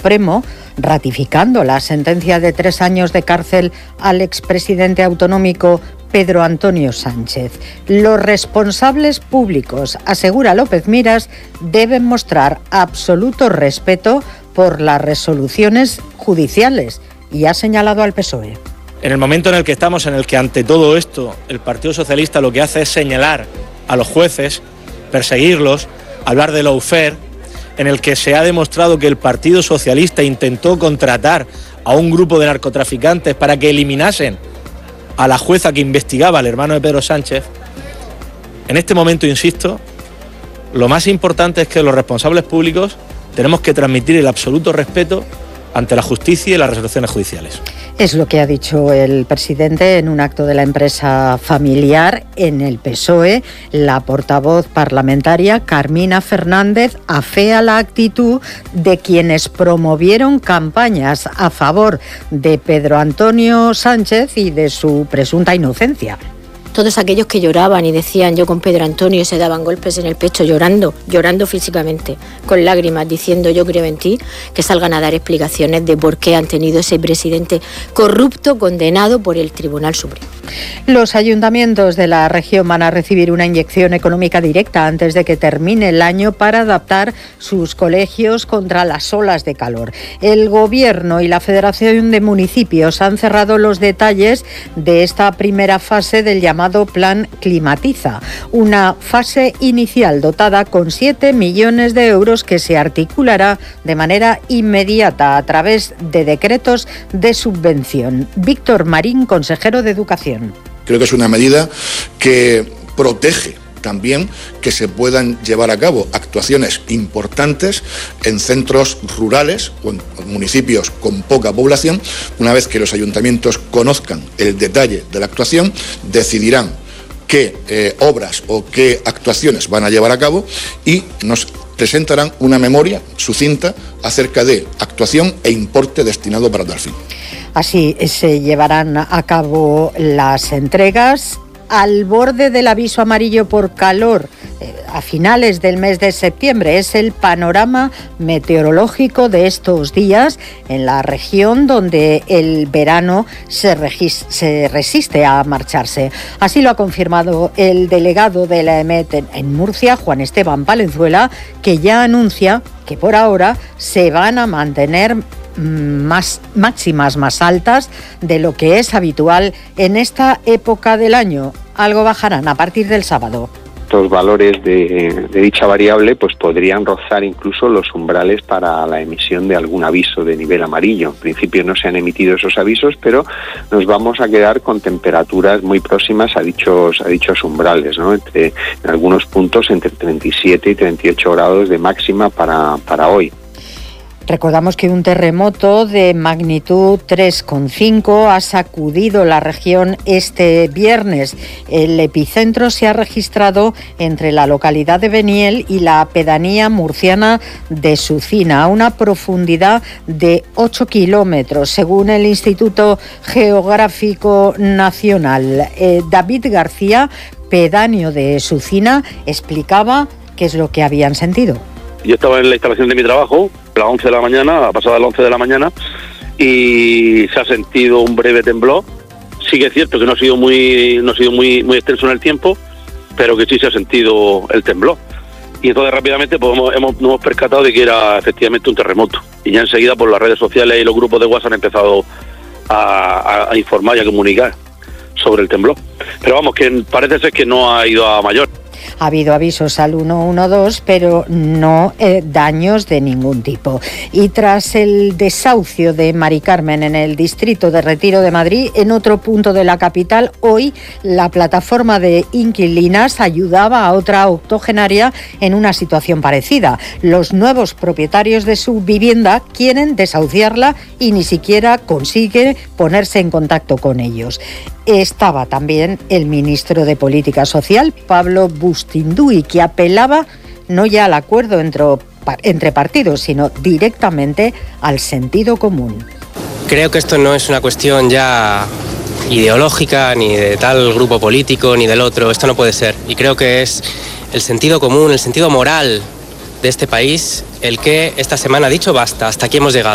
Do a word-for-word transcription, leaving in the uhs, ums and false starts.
Supremo, ratificando la sentencia de tres años de cárcel al expresidente autonómico Pedro Antonio Sánchez. Los responsables públicos, asegura López Miras, deben mostrar absoluto respeto por las resoluciones judiciales y ha señalado al P S O E. En el momento en el que estamos, en el que ante todo esto el Partido Socialista lo que hace es señalar a los jueces, perseguirlos, hablar de lawfare, en el que se ha demostrado que el Partido Socialista intentó contratar a un grupo de narcotraficantes para que eliminasen a la jueza que investigaba al hermano de Pedro Sánchez. En este momento, insisto, lo más importante es que los responsables públicos tenemos que transmitir el absoluto respeto ante la justicia y las resoluciones judiciales. Es lo que ha dicho el presidente en un acto de la empresa familiar en el P S O E. La portavoz parlamentaria, Carmina Fernández, afea la actitud de quienes promovieron campañas a favor de Pedro Antonio Sánchez y de su presunta inocencia. Todos aquellos que lloraban y decían yo con Pedro Antonio, se daban golpes en el pecho, llorando, llorando físicamente, con lágrimas, diciendo yo creo en ti, que salgan a dar explicaciones de por qué han tenido ese presidente corrupto condenado por el Tribunal Supremo. Los ayuntamientos de la región van a recibir una inyección económica directa antes de que termine el año para adaptar sus colegios contra las olas de calor. El Gobierno y la Federación de Municipios han cerrado los detalles de esta primera fase del llamado Plan Climatiza, una fase inicial dotada con siete millones de euros que se articulará de manera inmediata a través de decretos de subvención. Víctor Marín, consejero de Educación. Creo que es una medida que protege también que se puedan llevar a cabo actuaciones importantes en centros rurales o en municipios con poca población. Una vez que los ayuntamientos conozcan el detalle de la actuación, decidirán qué eh, obras o qué actuaciones van a llevar a cabo y nos presentarán una memoria sucinta acerca de actuación e importe destinado para tal fin. Así se llevarán a cabo las entregas. Al borde del aviso amarillo por calor eh, a finales del mes de septiembre es el panorama meteorológico de estos días en la región donde el verano se, regis- se resiste a marcharse. Así lo ha confirmado el delegado de la E M E T en, en Murcia, Juan Esteban Palenzuela, que ya anuncia que por ahora se van a mantener más máximas más altas de lo que es habitual en esta época del año. Algo bajarán a partir del sábado. Los valores de, de dicha variable pues podrían rozar incluso los umbrales para la emisión de algún aviso de nivel amarillo. En principio no se han emitido esos avisos, pero nos vamos a quedar con temperaturas muy próximas a dichos a dichos umbrales, ¿no? Entre, en algunos puntos entre treinta y siete y treinta y ocho grados de máxima para, para hoy. Recordamos que un terremoto de magnitud tres coma cinco ha sacudido la región este viernes. El epicentro se ha registrado entre la localidad de Beniel y la pedanía murciana de Sucina, a una profundidad de ocho kilómetros, según el Instituto Geográfico Nacional. Eh, David García, pedáneo de Sucina, explicaba qué es lo que habían sentido. Yo estaba en la instalación de mi trabajo a las once de la mañana, a pasada las once de la mañana, y se ha sentido un breve temblor. Sí que es cierto que no ha sido muy no ha sido muy muy extenso en el tiempo, pero que sí se ha sentido el temblor. Y entonces rápidamente pues, hemos, hemos, nos hemos percatado de que era efectivamente un terremoto. Y ya enseguida por las redes sociales y los grupos de WhatsApp han empezado a, a, a informar y a comunicar sobre el temblor. Pero vamos, que parece ser que no ha ido a mayor. Ha habido avisos al uno uno dos, pero no eh, daños de ningún tipo. Y tras el desahucio de Mari Carmen en el distrito de Retiro de Madrid, en otro punto de la capital, hoy la plataforma de inquilinas ayudaba a otra octogenaria en una situación parecida. Los nuevos propietarios de su vivienda quieren desahuciarla y ni siquiera consigue ponerse en contacto con ellos. Estaba también el ministro de Política Social, Pablo Bustinduy, que apelaba no ya al acuerdo entre, entre partidos, sino directamente al sentido común. Creo que esto no es una cuestión ya ideológica, ni de tal grupo político, ni del otro. Esto no puede ser. Y creo que es el sentido común, el sentido moral de este país, el que esta semana ha dicho basta, hasta aquí hemos llegado.